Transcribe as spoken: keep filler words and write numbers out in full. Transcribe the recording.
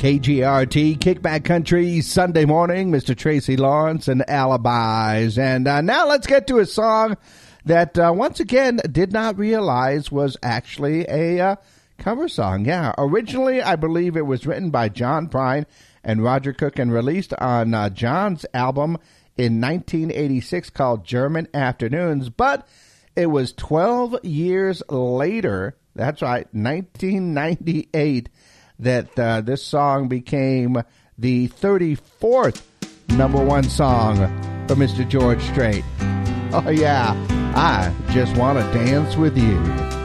K G R T, Kickback Country, Sunday morning, Mister Tracy Lawrence and Alibis. And uh, now let's get to a song that, uh, once again, did not realize was actually a uh, cover song. Yeah, originally, I believe it was written by John Prine and Roger Cook and released on uh, John's album in nineteen eighty-six called German Afternoons. But it was twelve years later, that's right, nineteen ninety-eight, that uh, this song became the thirty-fourth number one song for Mister George Strait. Oh, yeah, I Just Want to Dance With You.